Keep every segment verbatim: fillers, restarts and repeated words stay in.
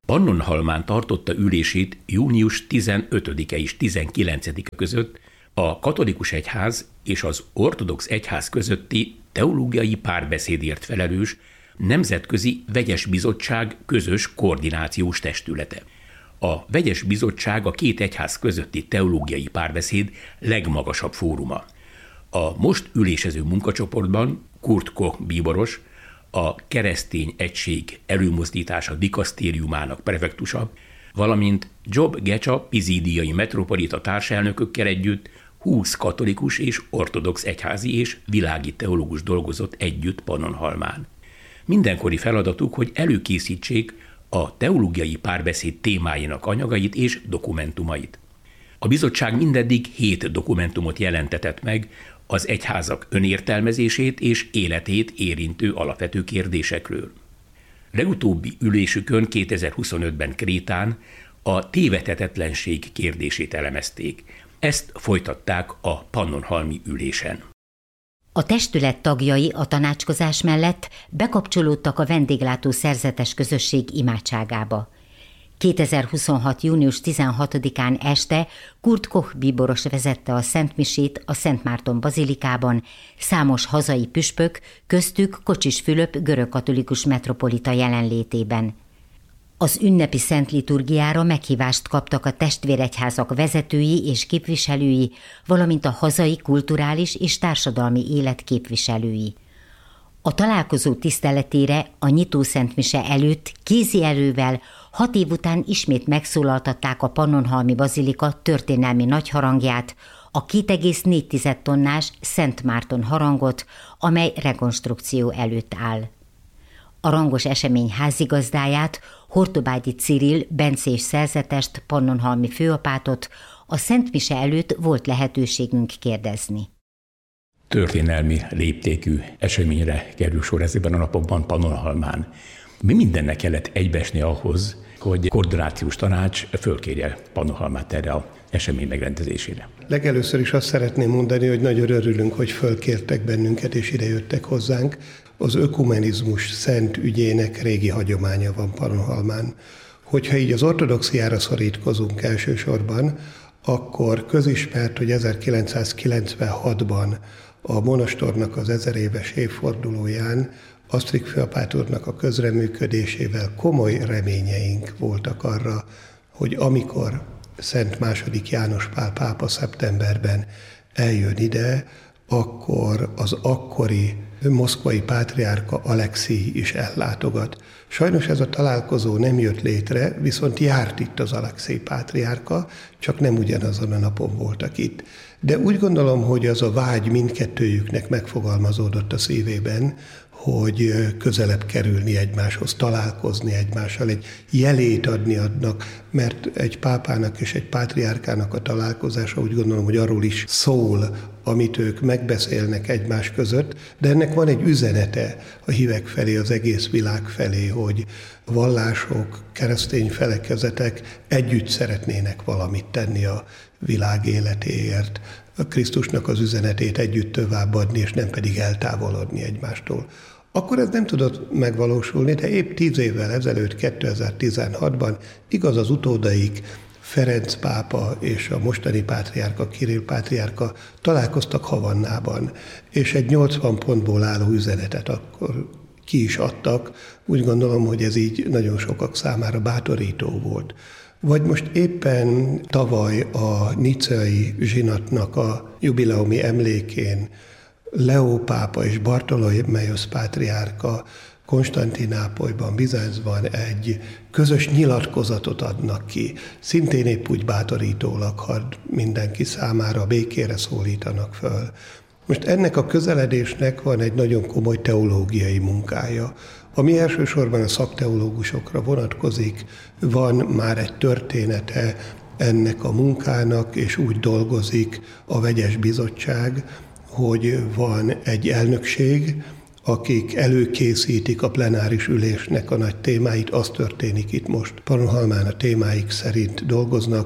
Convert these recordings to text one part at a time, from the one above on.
Pannonhalmán tartotta ülését június tizenötödike és tizenkilencedike között a katolikus egyház és az ortodox egyház közötti teológiai párbeszédért felelős Nemzetközi Vegyes Bizottság közös koordinációs testülete. A Vegyes Bizottság a két egyház közötti teológiai párbeszéd legmagasabb fóruma. A most ülésező munkacsoportban Kurt Koch bíboros, a Keresztény Egység Előmozdítása dikasztériumának prefektusa, valamint Job Gecsa pizídiai metropolita társelnökökkel együtt húsz katolikus és ortodox egyházi és világi teológus dolgozott együtt Pannonhalmán. Mindenkori feladatuk, hogy előkészítsék a teológiai párbeszéd témáinak anyagait és dokumentumait. A bizottság mindeddig hét dokumentumot jelentetett meg az egyházak önértelmezését és életét érintő alapvető kérdésekről. Legutóbbi ülésükön kétezer-huszonötben Krétán a tévedhetetlenség kérdését elemezték. Ezt folytatták a pannonhalmi ülésen. A testület tagjai a tanácskozás mellett bekapcsolódtak a vendéglátó szerzetes közösség imádságába. kétezer-huszonhat. június tizenhatodikán este Kurt Koch bíboros vezette a szentmisét a Szent Márton bazilikában, számos hazai püspök, köztük Kocsis Fülöp görögkatolikus metropolita jelenlétében. Az ünnepi szent liturgiára meghívást kaptak a testvéregyházak vezetői és képviselői, valamint a hazai kulturális és társadalmi élet képviselői. A találkozó tiszteletére a nyitószentmise előtt kézi erővel hat év után ismét megszólaltatták a Pannonhalmi Bazilika történelmi nagyharangját, a két egész négy tonnás Szent Márton harangot, amely rekonstrukció előtt áll. A rangos esemény házigazdáját, Hortobágyi Cirill bencés szerzetest, pannonhalmi főapátot a szentmise előtt volt lehetőségünk kérdezni. Történelmi léptékű eseményre kerül sor ezekben a napokban Pannonhalmán. Mi mindennek kellett egybeesni ahhoz, hogy a koordinációs tanács fölkérje Pannonhalmát erre az esemény megrendezésére? Legelőször is azt szeretném mondani, hogy nagyon örülünk, hogy fölkértek bennünket és idejöttek hozzánk. Az ökumenizmus szent ügyének régi hagyománya van Pannonhalmán. Hogyha így az ortodoxiára szorítkozunk elsősorban, akkor közismert, hogy ezerkilencszázkilencvenhatban a monostornak az ezer éves évfordulóján Asztrik főapát úrnak a közreműködésével komoly reményeink voltak arra, hogy amikor Szent második János Pál pápa szeptemberben eljön ide, akkor az akkori moszkvai pátriárka Alekszij is ellátogat. Sajnos ez a találkozó nem jött létre, viszont járt itt az Alekszij pátriárka, csak nem ugyanazon a napon voltak itt. De úgy gondolom, hogy az a vágy mindkettőjüknek megfogalmazódott a szívében, hogy közelebb kerülni egymáshoz, találkozni egymással, egy jelét adni adnak, mert egy pápának és egy pátriárkának a találkozása úgy gondolom, hogy arról is szól, amit ők megbeszélnek egymás között, de ennek van egy üzenete a hívek felé, az egész világ felé, hogy vallások, keresztény felekezetek együtt szeretnének valamit tenni a világ életéért, a Krisztusnak az üzenetét együtt továbbadni, és nem pedig eltávolodni egymástól. Akkor ez nem tudott megvalósulni, de épp tíz évvel ezelőtt, kétezer-tizenhatban igaz az utódaik, Ferenc pápa és a mostani pátriárka, Kirill pátriárka találkoztak Havannában, és egy nyolcvan pontból álló üzenetet akkor ki is adtak. Úgy gondolom, hogy ez így nagyon sokak számára bátorító volt. Vagy most éppen tavaly a nicei zsinatnak a jubileumi emlékén Leó pápa és Bartoloméusz pátriárka Konstantinápolyban, Bizáncban egy közös nyilatkozatot adnak ki. Szintén épp úgy bátorítólag, ha mindenki számára békére szólítanak föl. Most ennek a közeledésnek van egy nagyon komoly teológiai munkája, ami elsősorban a szakteológusokra vonatkozik. Van már egy története ennek a munkának, és úgy dolgozik a Vegyes Bizottság, hogy van egy elnökség, akik előkészítik a plenáris ülésnek a nagy témáit, az történik itt most. Pannonhalmán a témáik szerint dolgoznak,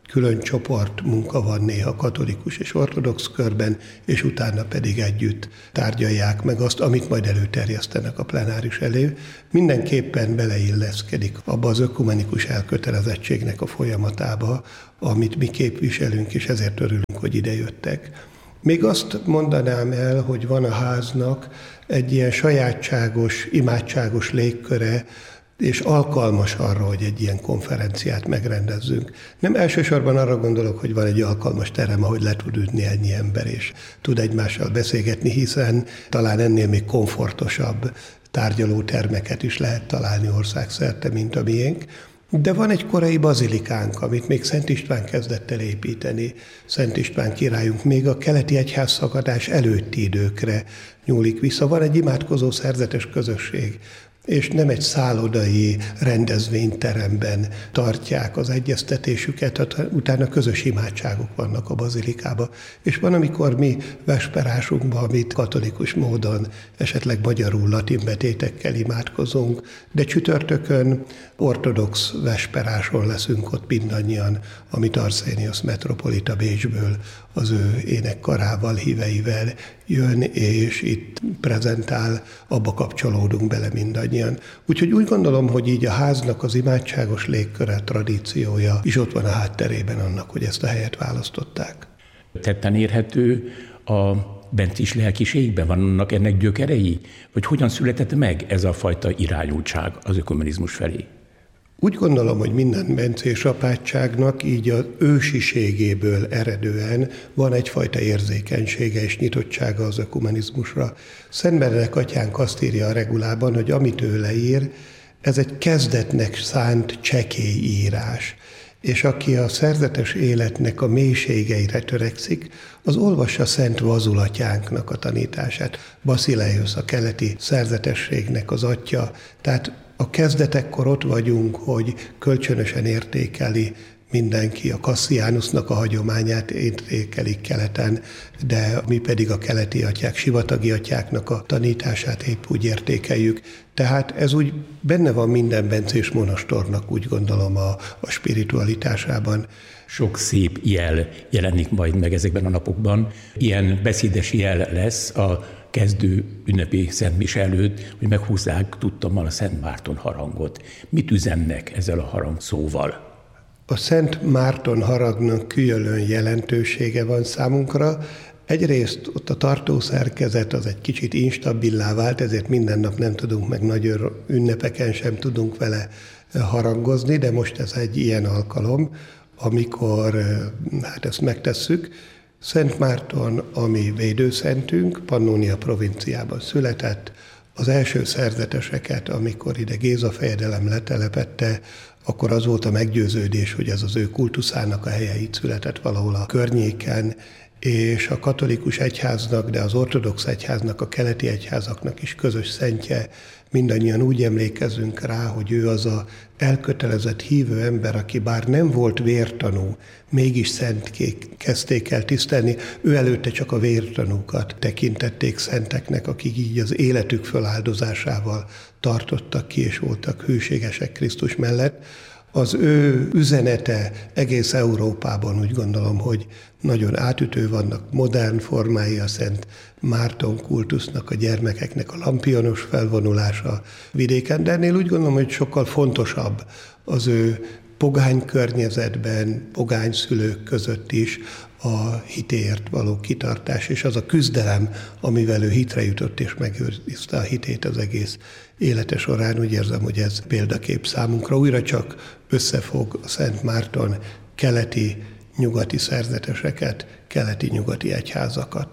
külön csoport munka van néha katolikus és ortodox körben, és utána pedig együtt tárgyalják meg azt, amit majd előterjesztenek a plenáris elé. Mindenképpen beleilleszkedik abba az ökumenikus elkötelezettségnek a folyamatába, amit mi képviselünk, és ezért örülünk, hogy idejöttek. Még azt mondanám el, hogy van a háznak egy ilyen sajátságos, imádságos légköre, és alkalmas arra, hogy egy ilyen konferenciát megrendezzünk. Nem elsősorban arra gondolok, hogy van egy alkalmas terem, ahogy le tud ülni ennyi ember, és tud egymással beszélgetni, hiszen talán ennél még komfortosabb tárgyalótermeket is lehet találni országszerte, mint a miénk. De van egy korai bazilikánk, amit még Szent István kezdett el építeni. Szent István királyunk még a keleti egyházszakadás előtti időkre nyúlik vissza. Van egy imádkozó szerzetes közösség, és nem egy szállodai rendezvényteremben tartják az egyeztetésüket, utána közös imádságok vannak a bazilikában. És van, amikor mi vesperásunkban, amit katolikus módon, esetleg magyarul, latin betétekkel imádkozunk, de csütörtökön ortodox vesperáson leszünk ott mindannyian, amit Arszéniosz metropolita Bécsből az ő énekkarával, híveivel jön, és itt prezentál, abba kapcsolódunk bele mindannyian. Úgyhogy úgy gondolom, hogy így a háznak az imádságos légköre, tradíciója is ott van a hátterében annak, hogy ezt a helyet választották. Tetten érhető a bencis lelkiségben, vannak ennek gyökerei? Vagy hogyan született meg ez a fajta irányultság az ökumenizmus felé? Úgy gondolom, hogy minden bencés apátságnak így az ősiségéből eredően van egyfajta érzékenysége és nyitottsága az ökumenizmusra. Szent Benedek atyánk azt írja a regulában, hogy amit ő leír, ez egy kezdetnek szánt csekély írás. És aki a szerzetes életnek a mélységeire törekszik, az olvassa Szent Vazul atyánknak a tanítását. Basileius, a keleti szerzetességnek az atya, tehát a kezdetekkor ott vagyunk, hogy kölcsönösen értékeli mindenki, a Cassianusnak a hagyományát értékelik keleten, de mi pedig a keleti atyák, sivatagi atyáknak a tanítását épp úgy értékeljük. Tehát ez úgy benne van minden bencés monastornak, úgy gondolom, a, a spiritualitásában. Sok szép jel jelenik majd meg ezekben a napokban. Ilyen beszédes jel lesz a kezdő ünnepi szentmise előtt, hogy meghúzzák tudtommal a Szent Márton harangot. Mit üzennek ezzel a harangszóval? A Szent Márton harangnak külön jelentősége van számunkra. Egyrészt ott a tartószerkezet az egy kicsit instabilá vált, ezért minden nap nem tudunk, meg nagy ünnepeken sem tudunk vele harangozni, de most ez egy ilyen alkalom, amikor hát ezt megtesszük. Szent Márton, ami védőszentünk, Pannónia provinciában született, az első szerzeteseket, amikor ide Géza fejedelem letelepette, akkor az volt a meggyőződés, hogy ez az ő kultuszának a helye, itt született valahol a környéken, és a katolikus egyháznak, de az ortodox egyháznak, a keleti egyházaknak is közös szentje. Mindannyian úgy emlékezünk rá, hogy ő az a elkötelezett hívő ember, aki bár nem volt vértanú, mégis szentként kezdték el tisztelni. Ő előtte csak a vértanúkat tekintették szenteknek, akik így az életük föláldozásával tartottak ki, és voltak hűségesek Krisztus mellett. Az ő üzenete egész Európában úgy gondolom, hogy nagyon átütő, vannak modern formái a Szent Márton kultusznak, a gyermekeknek a lampionos felvonulása vidéken, de ennél úgy gondolom, hogy sokkal fontosabb az ő pogány környezetben, pogány szülők között is a hitéért való kitartás, és az a küzdelem, amivel ő hitre jutott és megőrizte a hitét az egész élete során. Úgy érzem, hogy ez példakép számunkra. Újra csak összefog a Szent Márton keleti, nyugati szerzeteseket, keleti-nyugati egyházakat.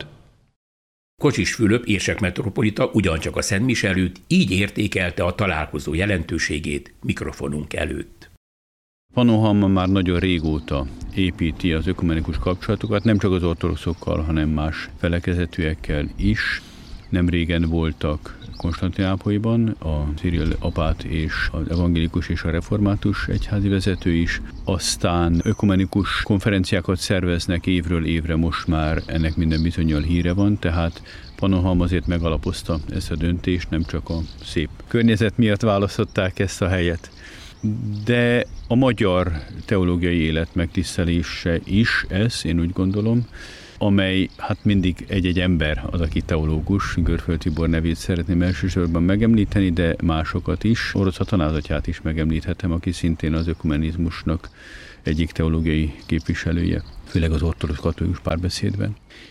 Kocsis Fülöp érsek metropolita ugyancsak a szentmise előtt így értékelte a találkozó jelentőségét mikrofonunk előtt. Pannonhalma már nagyon régóta építi az ökumenikus kapcsolatokat, nem csak az ortodoxokkal, hanem más felekezetűekkel is. Nem régen voltak Konstantinápolyban a Cyril apát és az evangélikus és a református egyházi vezető is. Aztán ökumenikus konferenciákat szerveznek évről évre, most már ennek minden bizonnyal híre van, tehát Pannonhalma azért megalapozta ezt a döntést, nem csak a szép környezet miatt választották ezt a helyet, de a magyar teológiai élet megtisztelése is ez, én úgy gondolom, amely hát mindig egy-egy ember az, aki teológus. Görföld Tibor nevét szeretném elsősorban megemlíteni, de másokat is. Orosz Atanázsatyát is megemlíthetem, aki szintén az ökumenizmusnak egyik teológiai képviselője, főleg az ortodox katolikus párbeszédben.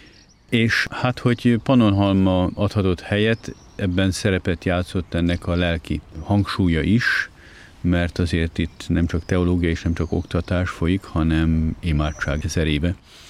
És hát, hogy Pannonhalma adhatott helyet, ebben szerepet játszott ennek a lelki hangsúlya is, mert azért itt nem csak teológia és nem csak oktatás folyik, hanem imádság ezerébe.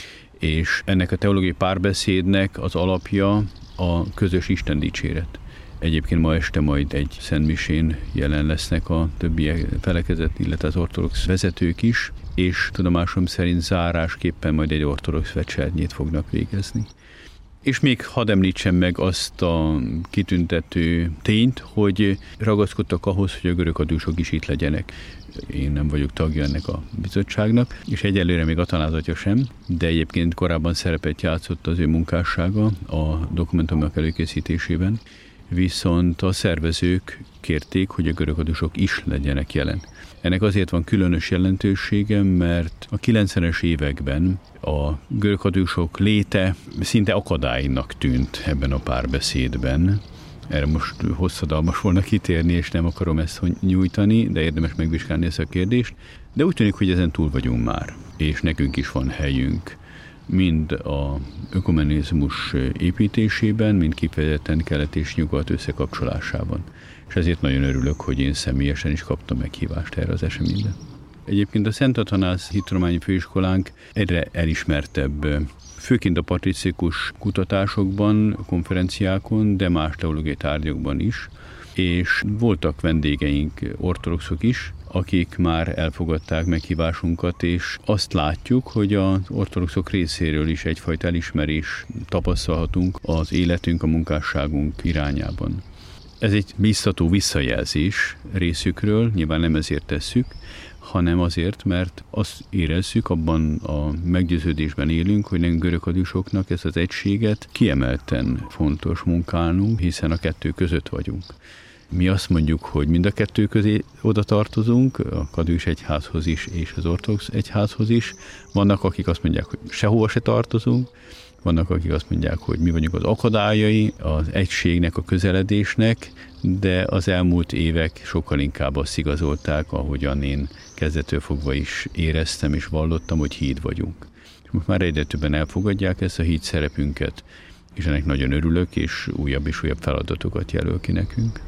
És ennek a teológiai párbeszédnek az alapja a közös Isten dicséret. Egyébként ma este majd egy szentmisén jelen lesznek a többi felekezet, illetve az ortodox vezetők is, és tudomásom szerint zárásképpen majd egy ortodox vecsernyét fognak végezni. És még hadd említsem meg azt a kitüntető tényt, hogy ragaszkodtak ahhoz, hogy a görögkatolikusok is itt legyenek. Én nem vagyok tagja ennek a bizottságnak, és egyelőre még Atanázsatya sem, de egyébként korábban szerepet játszott az ő munkássága a dokumentumok előkészítésében, viszont a szervezők kérték, hogy a görögkatolikusok is legyenek jelen. Ennek azért van különös jelentősége, mert a kilencvenes években a görögkatolikusok léte szinte akadálynak tűnt ebben a párbeszédben. Erre most hosszadalmas volna kitérni, és nem akarom ezt nyújtani, de érdemes megvizsgálni ezt a kérdést. De úgy tűnik, hogy ezen túl vagyunk már, és nekünk is van helyünk. Mind az ökumenizmus építésében, mind kifejezetten kelet és nyugat összekapcsolásában. És ezért nagyon örülök, hogy én személyesen is kaptam meghívást erre az eseményre. Egyébként a Szent Atanáz Hittudományi Főiskolánk egyre elismertebb, főként a patricikus kutatásokban, konferenciákon, de más teológiai tárgyakban is, és voltak vendégeink, ortodoxok is, akik már elfogadták meghívásunkat, és azt látjuk, hogy az ortodoxok részéről is egyfajta elismerés tapasztalhatunk az életünk, a munkásságunk irányában. Ez egy biztató visszajelzés részükről, nyilván nem ezért tesszük, hanem azért, mert azt érezzük, abban a meggyőződésben élünk, hogy nekünk görögkatolikusoknak ezt az egységet kiemelten fontos munkálnunk, hiszen a kettő között vagyunk. Mi azt mondjuk, hogy mind a kettő közé oda tartozunk, a katolikus egyházhoz is és az ortodox egyházhoz is. Vannak, akik azt mondják, hogy sehova se tartozunk, vannak, akik azt mondják, hogy mi vagyunk az akadályai az egységnek, a közeledésnek, de az elmúlt évek sokkal inkább azt igazolták, ahogyan én kezdettől fogva is éreztem és vallottam, hogy híd vagyunk. Most már egyre többen elfogadják ezt a híd szerepünket, és ennek nagyon örülök, és újabb és újabb feladatokat jelöl ki nekünk.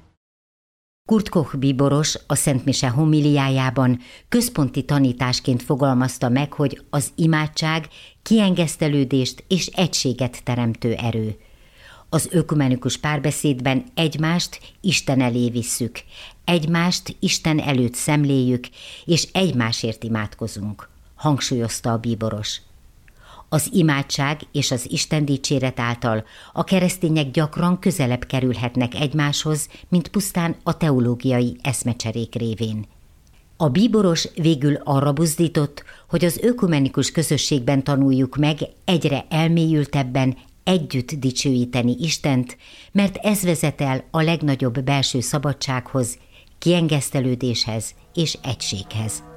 Kurt Koch bíboros a Szent Mise homiliájában központi tanításként fogalmazta meg, hogy az imádság kiengesztelődést és egységet teremtő erő. Az ökumenikus párbeszédben egymást Isten elé visszük, egymást Isten előtt szemléljük, és egymásért imádkozunk, hangsúlyozta a bíboros. Az imádság és az Isten dicséret által a keresztények gyakran közelebb kerülhetnek egymáshoz, mint pusztán a teológiai eszmecserék révén. A bíboros végül arra buzdított, hogy az ökumenikus közösségben tanuljuk meg egyre elmélyültebben együtt dicsőíteni Istent, mert ez vezet el a legnagyobb belső szabadsághoz, kiengesztelődéshez és egységhez.